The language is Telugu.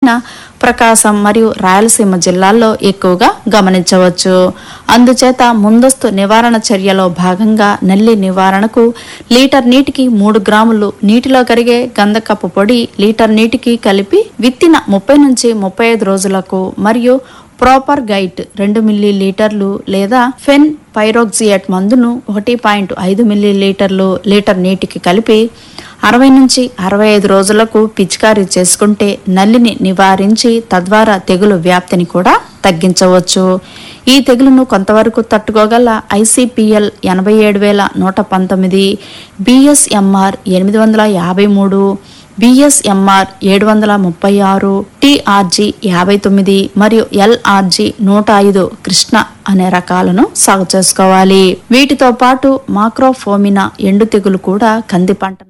అయిన ప్రకాశం మరియు రాయలసీమ జిల్లాల్లో ఎక్కువగా గమనించవచ్చు. అందుచేత ముందస్తు నివారణ చర్యలో భాగంగా నల్లి నివారణకు లీటర్ నీటికి 3 గ్రాములు నీటిలో కరిగే గంధకపు పొడి లీటర్ నీటికి కలిపి విత్తిన 30 నుంచి 35 రోజులకు మరియు ప్రాపర్ గైట్ 2 మిల్లీలీటర్లు లేదా ఫెన్ పైరోక్సియేట్ మందును 1.5 మిల్లీలీటర్లు లీటర్ నీటికి కలిపి 60 నుంచి 65 రోజులకు పిచికారీ చేసుకుంటే నల్లిని నివారించి తద్వారా తెగులు వ్యాప్తిని కూడా తగ్గించవచ్చు. ఈ తెగులును కొంతవరకు తట్టుకోగల ICPL 87119, BSMR 853, BSMR 736, TRG 59 మరియు LRG 105 కృష్ణ అనే రకాలను సాగు చేసుకోవాలి. వీటితో పాటు మాక్రోఫోమినా ఎండు తెగులు కూడా కంది పంట